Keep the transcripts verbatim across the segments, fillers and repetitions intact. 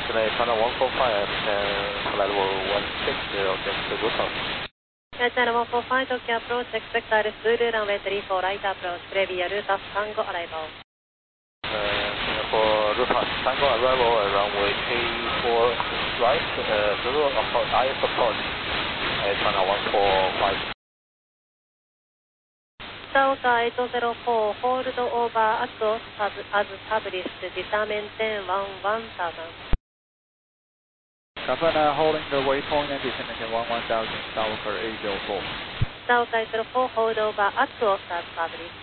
Today, China one four five, uh, flight level one six zero, just to Busan. China one four five, Tokyo approach, expect I R S Zulu, runway three four right approach, Previa Rutas Tango arrival. Uh, for Rutas Tango arrival, uh, runway three four right, uh, Zulu approach, I S approach, uh, China one four five. South eight zero four, hold over Atos as, as published, disarmament ten one one thousand. Confirm uh, holding the waypoint and descending one one thousand, Southwalker eight zero four. South eight zero four, hold over Atos as published.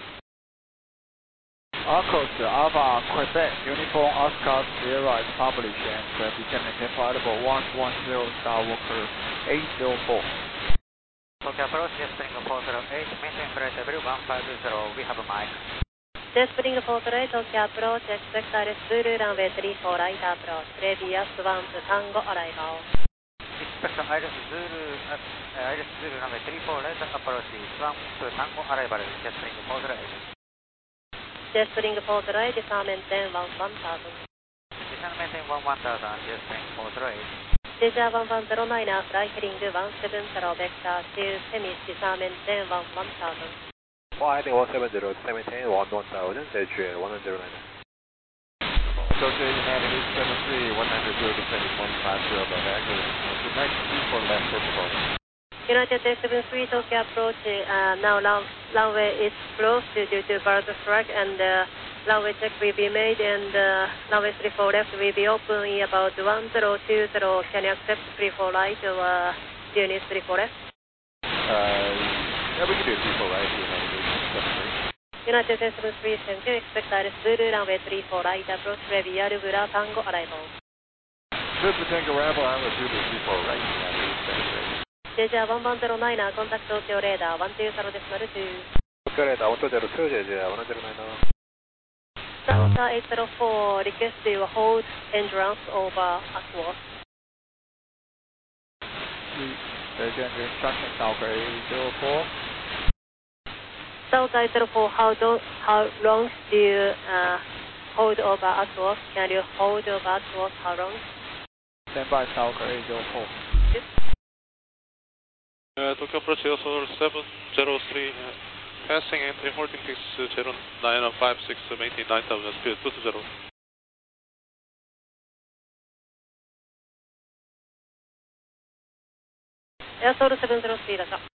Arcos Alpha Quebec, Uniform Oscar Sierra is published and uh, descending flight level one one zero, Southwalker eight zero four. Tokyo approach, jet spring four zero eight, maintain flight level one five zero, we have a mic. Jet spring four zero eight, Tokyo approach, expect I R S Zulu, runway three four right approach, previous one to Tango arrival. Expect I R S Zulu, uh, I R S Zulu, runway three four right approach, one to Tango arrival, jet spring four zero eight. Jet spring four zero eight, disarmament ten one one thousand. Disarmament ten one one thousand, jet spring four zero eight. Leisure one one zero nine, fly heading one seven zero, vector to Semis, disarmament ten one one thousand. Fly heading one seven zero, maintain one one thousand, edge one zero nine. Tokyo United eight seven three, one hundred zero, descending one five zero, above accurate. Good night, two for left vertical. United eight seven three, Tokyo approach, uh, now run, runway is closed due to bird strike and uh, runway check will be made and uh, runway three four left will be open in about one zero two zero. Can you accept three four right or uh, do you need three four left? Uh, yeah, we can do three four right, United eight seven three. United eight seven three, thank you. Expect I R S Zulu, runway three four right approach, Previa Rubura Tango arrival. Good to Tango arrival, I was Zulu three four right, United eight seven three. Leisure one one zero nine, contact Tokyo radar one two zero decimal two. Tokyo radar one two zero two, J J one zero nine. South eight zero four, request you hold endurance over Atwell. There's your instruction, Southwalker eight zero four. South eight zero four, how, do, how long do you uh, hold over Atwell? Can you hold over Atwell how long? Stand by, Southwalker eight zero four. Yes. Uh, Tokyo approach also seven zero three, uh, passing and importing is zero nine five six, uh, maintain nine thousand, speed two zero. Air Soul seven zero three, that's all.